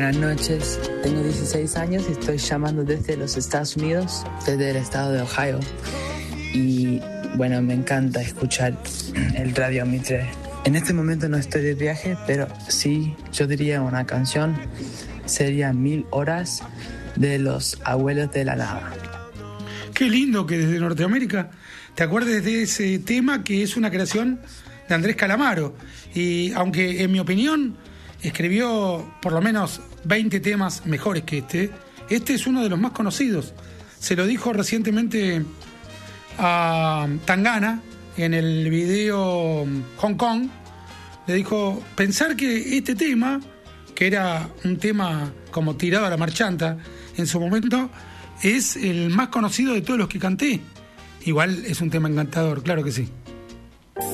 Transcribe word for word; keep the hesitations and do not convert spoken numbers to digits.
Buenas noches, tengo dieciséis años y estoy llamando desde los Estados Unidos, desde el estado de Ohio. Y bueno, me encanta escuchar el Radio Mitre. En este momento no estoy de viaje, pero sí, yo diría una canción, sería Mil Horas de los Abuelos de la Nada. Qué lindo que desde Norteamérica te acuerdes de ese tema que es una creación de Andrés Calamaro. Y aunque en mi opinión escribió por lo menos veinte temas mejores que este, este es uno de los más conocidos. Se lo dijo recientemente a Tangana en el video Hong Kong. Le dijo, pensar que este tema, que era un tema como tirado a la marchanta en su momento, es el más conocido de todos los que canté. Igual es un tema encantador, claro que sí.